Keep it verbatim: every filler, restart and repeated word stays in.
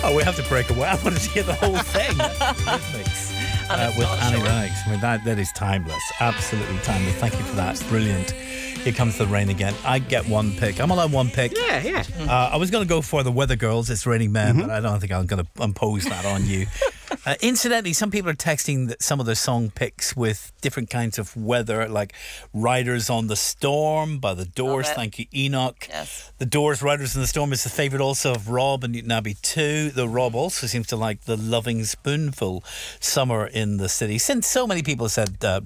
Oh, we have to break away. I wanted to hear the whole thing. Mix, And uh, it's with not Annie short. Rags. I mean, that, that is timeless. Absolutely timeless. Thank you for that. Brilliant. Here comes the rain again. I get one pick. I'm allowed one pick. Yeah, yeah. Uh, I was going to go for the Weather Girls, It's Raining Men, mm-hmm. but I don't think I'm going to impose that on you. Uh, incidentally, some people are texting that some of their song picks with different kinds of weather, like Riders on the Storm by The Doors. Thank you, Enoch. Yes. The Doors, Riders on the Storm is the favourite also of Rob and Newton Abbey too. Though Rob also seems to like The Loving Spoonful, Summer in the City. Since so many people said uh,